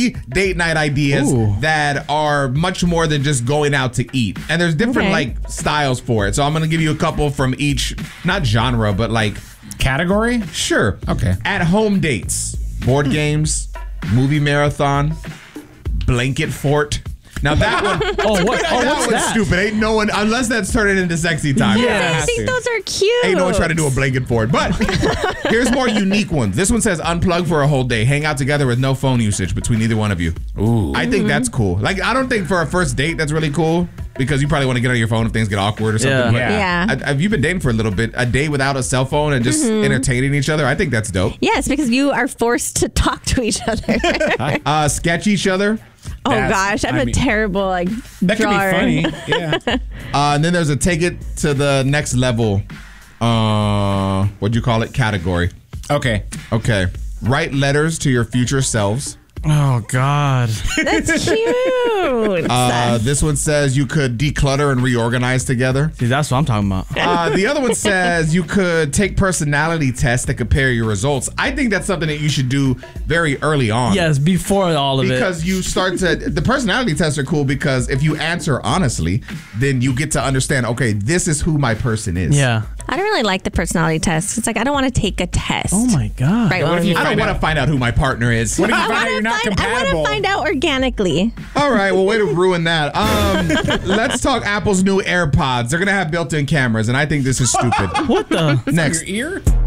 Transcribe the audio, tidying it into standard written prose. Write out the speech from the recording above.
60 date night ideas that are much more than just going out to eat. And there's different like styles for it. So I'm going to give you a couple from each, not genre, but like category. Sure. Okay. At home dates, board games, movie marathon, blanket fort. Now that one, what's that one's stupid. Ain't no one, unless that's turning into sexy time. Yeah, I think those are cute. Ain't no one trying to do a blanket fort. But here's more unique ones. This one says unplug for a whole day. Hang out together with no phone usage between either one of you. Ooh. I think that's cool. Like, I don't think for a first date that's really cool because you probably want to get on your phone if things get awkward or something. Yeah. Have you been dating for a little bit? A day without a cell phone and just entertaining each other? I think that's dope. Yes, because you are forced to talk to each other. Sketch each other. Oh gosh, I'm a terrible that drawer. Could be funny. Yeah. And then there's a take it to the next level. What'd you call it? Category. Okay. Write letters to your future selves. Oh God. That's cute. This one says you could declutter and reorganize together. See, that's what I'm talking about. The other one says you could take personality tests to compare your results. I think that's something that you should do very early on. Yes, before all of because you start to, the personality tests are cool because if you answer honestly, then you get to understand, okay, this is who my person is. Yeah. I don't really like the personality test. It's like, I don't want to take a test. Oh my God. Right. I don't want to find out who my partner is. What if you find out you're not I compatible? want to find out organically. All right, well, way to ruin that. Let's talk Apple's new AirPods. They're going to have built-in cameras, and I think this is stupid. What the? Next. Your ear?